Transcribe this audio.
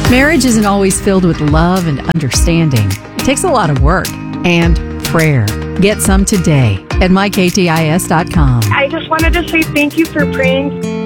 Marriage isn't always filled with love and understanding. It takes a lot of work and prayer. Get some today at myktis.com. I just wanted to say thank you for praying